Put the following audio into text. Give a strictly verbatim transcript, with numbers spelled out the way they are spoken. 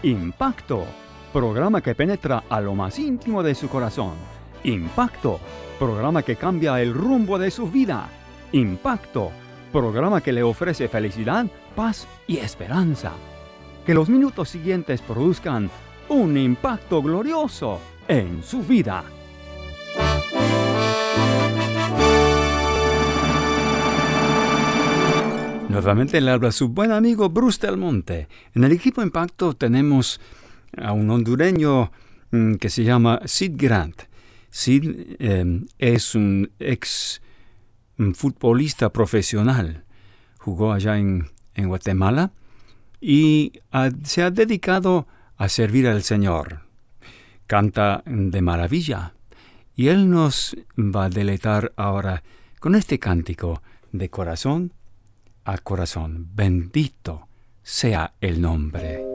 Impacto, programa que penetra a lo más íntimo de su corazón. Impacto, programa que cambia el rumbo de su vida. Impacto, programa que le ofrece felicidad, paz y esperanza. Que los minutos siguientes produzcan un impacto glorioso en su vida. Nuevamente le habla su buen amigo Bruce Del Monte. En el equipo Impacto tenemos a un hondureño mm, que se llama Sid Grant. Sid eh, es un ex un futbolista profesional. Jugó allá en, en Guatemala y a, se ha dedicado a servir al Señor. Canta de maravilla. Y Él nos va a deleitar ahora con este cántico de corazón a corazón. Bendito sea el nombre.